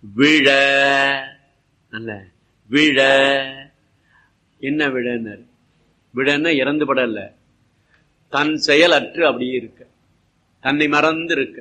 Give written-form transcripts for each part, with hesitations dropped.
விழ அல்ல விழ என்ன விழன்னாரு. விழன்னா இறந்து படல, தன் செயல் அற்று அப்படியே இருக்க, தன்னை மறந்து இருக்க,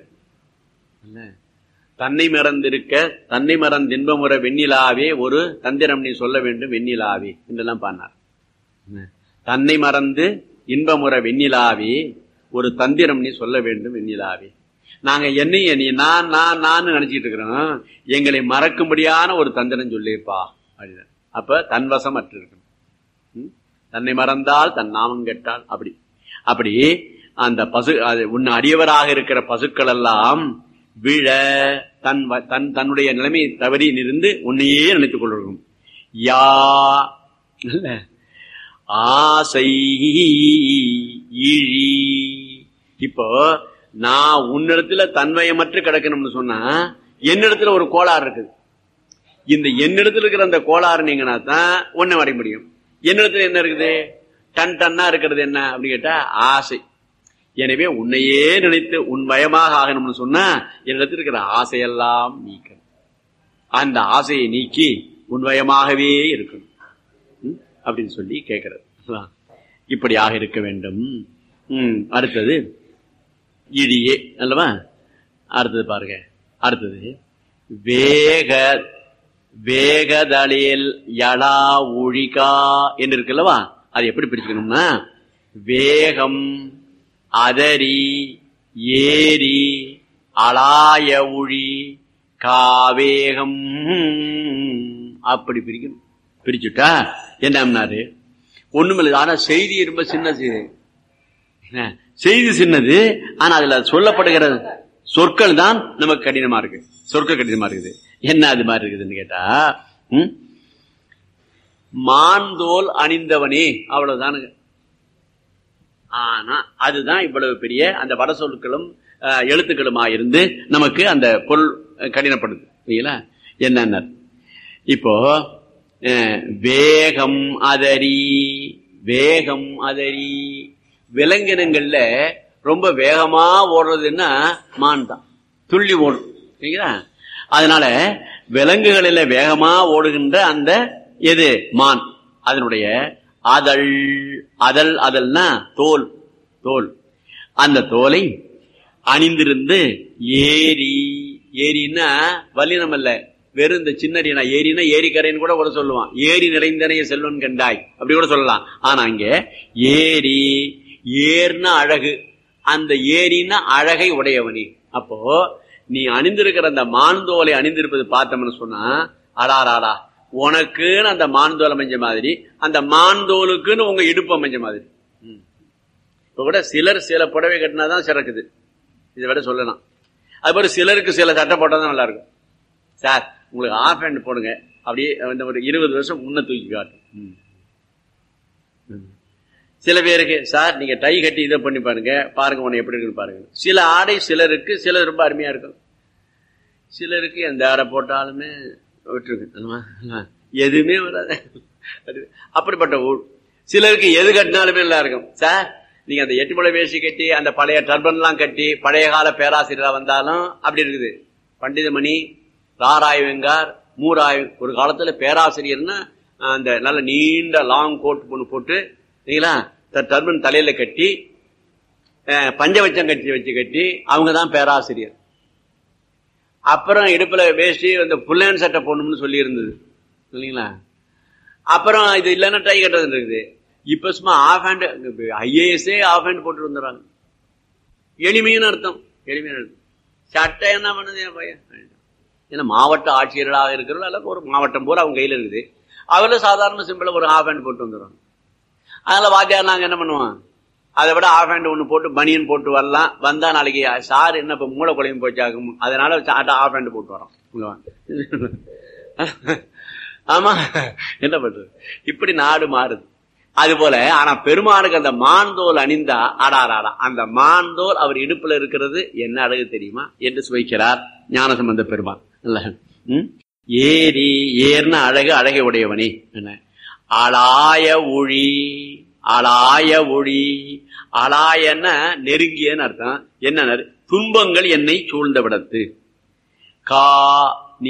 தன்னை மறந்து இருக்க, தன்னை மறந்து இன்பமுற வெண்ணிலாவே ஒரு தந்திரம் நீ சொல்ல வேண்டும் வெண்ணிலாவே என்றெல்லாம் பாடினார். தன்னை மறந்து இன்பமுற வெண்ணிலாவே ஒரு தந்திரம் நீ சொல்ல வேண்டும் வெண்ணிலாவே. நாங்க என்னைய நீ நான் நினைச்சிட்டு இருக்கிறோம், எங்களை மறக்கும்படியான ஒரு தந்திரம் சொல்லிப்பா அப்படின்னு. அப்ப தன்வசம் அற்று இருக்கணும். தன்னை மறந்தால் தன் நாமம் கெட்டால் அப்படி அப்படி அந்த பசு உன்னை அடியவராக இருக்கிற பசுக்கள் எல்லாம் விழ தன்னுடைய நிலைமை தவறி நின்று உன்னையே நினைத்துக் கொள்ளும். யா ஆசை இழி. இப்போ நான் உன்னிடத்துல தன்மயமற்று கிடக்கணும்னு சொன்னா என்னிடத்துல ஒரு கோளாறு இருக்குது. இந்த என்னிடத்துல இருக்கிற அந்த கோளாறு நீங்கன்னா தான் ஒன்ன வரைய முடியும். என்னிடத்துல என்ன இருக்குது? டன்னா இருக்கிறது என்ன அப்படின்னு கேட்டா ஆசை. எனவே உன்னையே நினைத்து உன் பயமாக ஆகணும்னு சொன்னா என்னிடத்துல இருக்கிற ஆசையெல்லாம் நீக்கணும். அந்த ஆசையை நீக்கி உன் பயமாகவே இருக்கணும் அப்படின்னு சொல்லி கேட்கிறது. இப்படியாக இருக்க வேண்டும். அடுத்தது இடியே அல்லவா? அடுத்தது பாருங்க, அடுத்தது வேகதலில் யலா ஒழிகா என்று இருக்குல்லவா? அது எப்படி பிரிச்சுக்கணும்னா வேகம் அதரி ஏரி அலாய ஒழி காவேகம் அப்படி பிரிக்கணும். பிரிச்சுட்டா என்னன்னாரு ஒண்ணுமில்லை. ஆனா செய்தி ரொம்ப சின்ன செய்தி சின்னது. ஆனா அதுல சொல்லப்படுகிற சொற்கள் தான் நமக்கு கடினமா இருக்கு. சொற்கள் கடினமா இருக்குது. என்ன அது மாதிரி இருக்குதுன்னு கேட்டா மான்தோல் அணிந்தவனே அவ்வளவுதானுங்க. ஆனா அதுதான் இவ்வளவு பெரிய அந்த வட சொற்களும் எழுத்துக்களுமா இருந்து நமக்கு அந்த பொருள் கடினப்படுது. சரிங்களா? என்ன இப்போ வேகம் அதரி விலங்கினங்கள்ல ரொம்ப வேகமா ஓடுறதுன்னா மான் தான். துள்ளி ஓடும். சரிங்களா? அதனால விலங்குகளில வேகமா ஓடுகின்ற அந்த எது மான், அதனுடைய அதழ்னா தோல். அந்த தோலை அணிந்திருந்து ஏரின்னா வல்லினம் அல்ல, வெறும் இந்த சின்ன ஏரினா ஏரிக்கரைன்னு கூட சொல்லுவான். ஏரி நிறைந்தனைய செல்வன் கண்டாய் அப்படி கூட சொல்லலாம். ஆனா அங்க ஏர்னா அழகு, அந்த ஏரின்னா அழகை உடையவனே. அப்போ நீ அணிந்திருக்கிற அந்த மான்தோலை அணிந்திருப்பது பார்த்தோம்னு சொன்னா அடாராடா உனக்குன்னு அந்த மான்தோல் அமைஞ்ச மாதிரி, அந்த மான்தோலுக்குன்னு உங்க இடுப்பு அமைஞ்ச மாதிரி. இப்ப கூட சிலர் சில புடவை கட்டினாதான் சிறக்குது, இதை விட சொல்லலாம். அது மாதிரி சிலருக்கு சில சட்டை போட்டாதான் நல்லா இருக்கும். சார் உங்களுக்கு ஆஃப் ஹேண்ட் போடுங்க, அப்படியே ஒரு 20 வருஷம் முன்ன தூக்கி காட்டும். சில பேருக்கு சார் நீங்க டை கட்டி இதை பண்ணி பாருங்க உன்னை எப்படி இருக்குன்னு பாருங்க. சில ஆடை சிலருக்கு சில ரொம்ப அருமையா இருக்கும், சிலருக்கு எந்த ஆடை போட்டாலுமே விட்டுருக்கு, எதுவுமே வராது. அப்படிப்பட்ட ஊர். சிலருக்கு எது கட்டினாலுமே நல்லா இருக்கும். சார் நீங்க அந்த 8 முளை வேஷ்டி கட்டி அந்த பழைய டர்பன் எல்லாம் கட்டி பழைய கால பேராசிரியரா வந்தாலும் அப்படி இருக்குது. பண்டிதமணி, ராராய் வெங்கார், மூராய் ஒரு காலத்துல பேராசிரியர்னா அந்த நல்ல நீண்ட லாங் கோட் போட்டு சரிங்களா, டர்பன் தலையில கட்டி பஞ்சவச்சம் கட்டி அவங்கதான் பேராசிரியர். அப்புறம் இடுப்புல வேஷ்டி அந்த புல்லன் சட்டை போடணும்னு சொல்லி இருந்தது இல்லைங்களா. அப்புறம் இது இல்லைன்னா டை கட்டுறது இருக்குது. இப்ப சும்மா of hand, IASA of hand போட்டு வந்துடுறாங்க. எளிமையான அர்த்தம். சட்டை என்ன பண்ணுது என் பையன்? ஏன்னா மாவட்ட ஆட்சியர்களாக இருக்கிறவங்க அல்ல, ஒரு மாவட்டம் போல அவங்க கையில இருக்குது. அவர்களும் சாதாரண சிம்பிளா ஒரு ஆஃப் ஹேண்ட் போட்டு வந்துடுறாங்க. அதனால வாத்தியார் நாங்க என்ன பண்ணுவோம், அதை விட ஆஃப் ஹேண்ட் ஒண்ணு போட்டு பனியன் போட்டு வரலாம். வந்தா நாளைக்கு சார் என்ன இப்ப மூளை குழையும் போச்சாகும், அதனால ஆஃப் ஹேண்ட் போட்டு வரோம். ஆமா, என்ன பண்றது? இப்படி நாடு மாறுது. அது போல ஆனா பெருமானுக்கு அந்த மான்தோல் அணிந்தா ஆடாராடா, அந்த மான்தோல் அவர் இடுப்புல இருக்கிறது என்ன அழகு தெரியுமா என்று சுவைக்கிறார் ஞானசம்பந்த பெருமான். ஏர்ன அழகு அழகை உடையவனே. என்ன அலாய ஒளி, அலாயன நெருங்கியன்னு அர்த்தம். என்ன துன்பங்கள் என்னை சூழ்ந்த விடத்து.